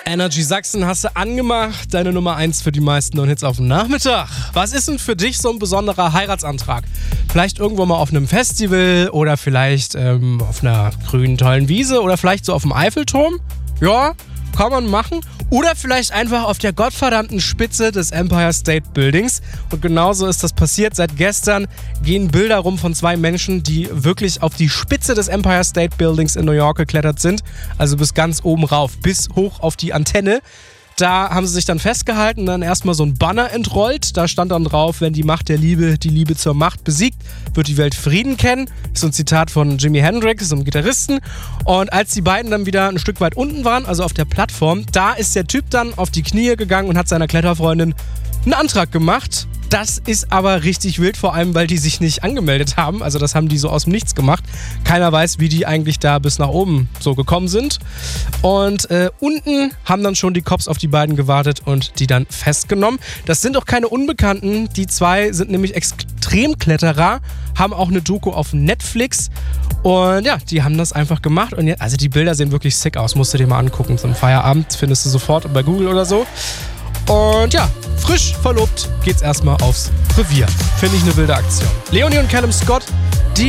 Energy Sachsen hast du angemacht, deine Nummer 1 für die meisten neuen Hits auf dem Nachmittag. Was ist denn für dich so ein besonderer Heiratsantrag? Vielleicht irgendwo mal auf einem Festival oder vielleicht auf einer grünen, tollen Wiese oder vielleicht so auf dem Eiffelturm? Ja, kann man machen. Oder vielleicht einfach auf der gottverdammten Spitze des Empire State Buildings. Und genauso ist das passiert. Seit gestern gehen Bilder rum von 2 Menschen, die wirklich auf die Spitze des Empire State Buildings in New York geklettert sind. Also bis ganz oben rauf, bis hoch auf die Antenne. Da haben sie sich dann festgehalten und dann erstmal so ein Banner entrollt. Da stand dann drauf, wenn die Macht der Liebe die Liebe zur Macht besiegt, wird die Welt Frieden kennen. Das ist so ein Zitat von Jimi Hendrix, so einem Gitarristen. Und als die beiden dann wieder ein Stück weit unten waren, also auf der Plattform, da ist der Typ dann auf die Knie gegangen und hat seiner Kletterfreundin einen Antrag gemacht. Das ist aber richtig wild, vor allem, weil die sich nicht angemeldet haben. Also das haben die so aus dem Nichts gemacht. Keiner weiß, wie die eigentlich da bis nach oben so gekommen sind. Und unten haben dann schon die Cops auf die beiden gewartet und die dann festgenommen. Das sind auch keine Unbekannten. Die 2 sind nämlich Extremkletterer, haben auch eine Doku auf Netflix. Und ja, die haben das einfach gemacht. Und jetzt, also die Bilder sehen wirklich sick aus. Musst du dir mal angucken. So ein Feierabend findest du sofort bei Google oder so. Und ja, frisch verlobt geht's erstmal aufs Revier. Finde ich eine wilde Aktion. Leonie und Callum Scott